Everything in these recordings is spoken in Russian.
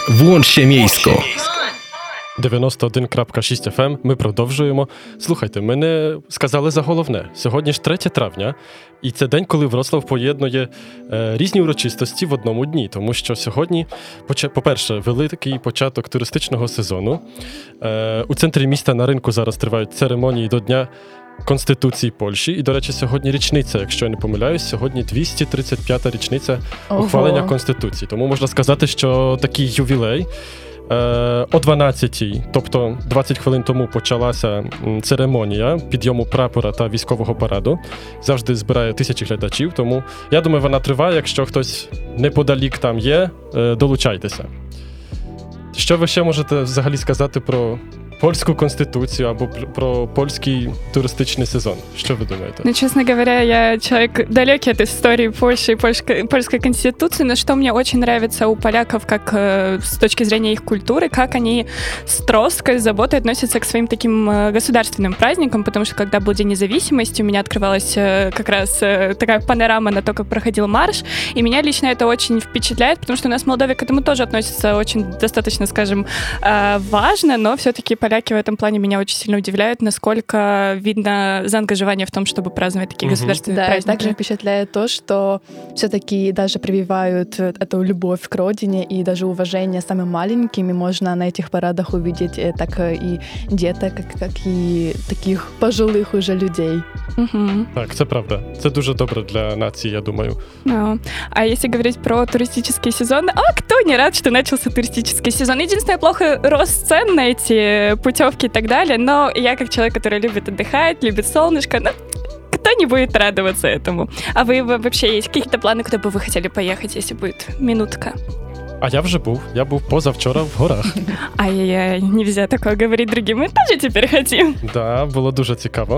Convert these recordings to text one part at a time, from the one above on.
Włączcie miejsko. 91.6 FM. Ми продовжуємо. Слухайте, ми не сказали за головне. Сьогодні ж 3 травня, і це день, коли Вроцлав поєднує різні урочистості в одному дні. Тому що сьогодні, по-перше, великий початок туристичного сезону. У центрі міста на ринку зараз тривають церемонії до Дня Конституції Польщі. І, до речі, сьогодні річниця, якщо я не помиляюсь, сьогодні 235-та річниця ухвалення Конституції. Тому можна сказати, що такий ювілей. О 12-й, тобто 20 хвилин тому, почалася церемонія підйому прапора та військового параду. Завжди збирає тисячі глядачів, тому я думаю, вона триває. Якщо хтось неподалік там є, долучайтеся. Що ви ще можете взагалі сказати про польську конституцію або про польский туристичный сезон? Что вы думаете? Ну, честно говоря, я человек далекий от истории Польши и польской конституции, но что мне очень нравится у поляков, как с точки зрения их культуры, как они с троской, с заботой относятся к своим таким государственным праздникам, потому что когда был День независимости, у меня открывалась как раз такая панорама на то, как проходил марш, и меня лично это очень впечатляет, потому что у нас в Молдове к этому тоже относятся очень достаточно, скажем, важно, но все-таки поляки в этом плане меня очень сильно удивляют, насколько видно заангажирование в том, чтобы праздновать такие государственные праздники. Да, также впечатляет то, что все-таки даже прививают эту любовь к родине и даже уважение самым маленьким, и можно на этих парадах увидеть так и деток, как и таких пожилых уже людей. Так, це правда. Це дуже добре для нації, я думаю. А если говорить про туристический сезон, кто не рад, что начался туристический сезон? Единственное, плохо рост цен на эти путевки и так далее, но я как человек, который любит отдыхать, любит солнышко, кто не будет радоваться этому? А вы вообще есть какие-то планы, куда бы вы хотели поехать, если будет минутка? А я вже був. Я був позавчора в горах. Ай-яй-яй, нельзя такое говорить другим. Мы тоже теперь хотим. Да, було дуже цікаво.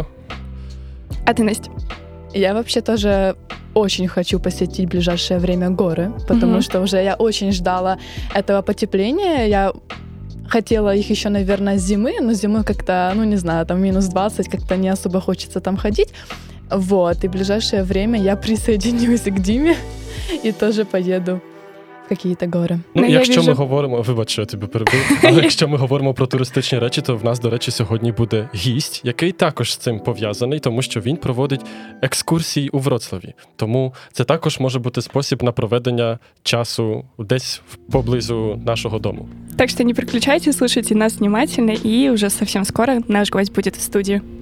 А ты, Настя? Я вообще тоже очень хочу посетить в ближайшее время горы, потому что уже я очень ждала этого потепления. Я хотела их еще, наверное, зимы, но зимой как-то, не знаю, там минус 20, как-то не особо хочется там ходить. Вот, и в ближайшее время я присоединюсь к Диме и тоже поеду в какие-то гори. Якщо ми говоримо, вибач, що я тебе перебив, але якщо ми говоримо про туристичні речі, то в нас, до речі, сьогодні буде гість, який також з цим пов'язаний, тому що він проводить екскурсії у Вроцлаві. Тому це також може бути спосіб на проведення часу десь поблизу нашого дому. Так что не переключайтесь, слушайте нас внимательно, и уже совсем скоро наш гость будет в студии.